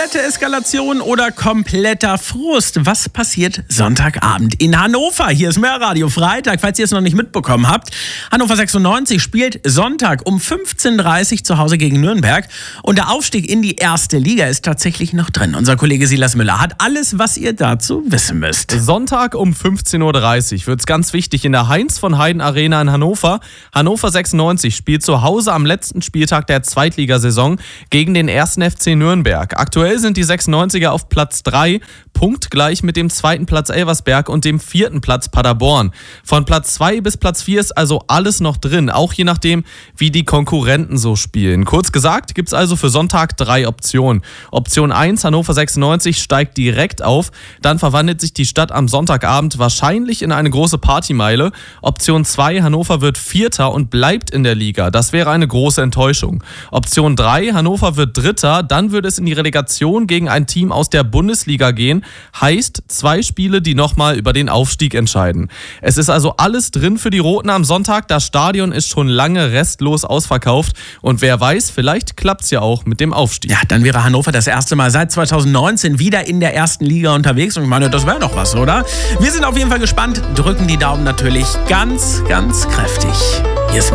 Komplette Eskalation oder kompletter Frust? Was passiert Sonntagabend in Hannover? Hier ist Mörradio Freitag, falls ihr es noch nicht mitbekommen habt. Hannover 96 spielt Sonntag um 15:30 Uhr zu Hause gegen Nürnberg. Und der Aufstieg in die erste Liga ist tatsächlich noch drin. Unser Kollege Silas Müller hat alles, was ihr dazu wissen müsst. Sonntag um 15:30 Uhr wird es ganz wichtig in der Heinz von Heiden Arena in Hannover. Hannover 96 spielt zu Hause am letzten Spieltag der Zweitligasaison gegen den 1. FC Nürnberg. Aktuell sind die 96er auf Platz 3, punktgleich mit dem 2. Platz Elversberg und dem 4. Platz Paderborn. Von Platz 2 bis Platz 4 ist also alles noch drin, auch je nachdem, wie die Konkurrenten so spielen. Kurz gesagt, gibt es also für Sonntag 3 Optionen. Option 1, Hannover 96 steigt direkt auf, dann verwandelt sich die Stadt am Sonntagabend wahrscheinlich in eine große Partymeile. Option 2, Hannover wird Vierter und bleibt in der Liga. Das wäre eine große Enttäuschung. Option 3, Hannover wird Dritter, dann würde es in die Relegation gegen ein Team aus der Bundesliga gehen. Heißt 2 Spiele, die nochmal über den Aufstieg entscheiden. Es ist also alles drin für die Roten am Sonntag. Das Stadion ist schon lange restlos ausverkauft. Und wer weiß, vielleicht klappt es ja auch mit dem Aufstieg. Ja, dann wäre Hannover das erste Mal seit 2019 wieder in der ersten Liga unterwegs. Und ich meine, das wäre doch was, oder? Wir sind auf jeden Fall gespannt, drücken die Daumen natürlich ganz, ganz kräftig. Hier ist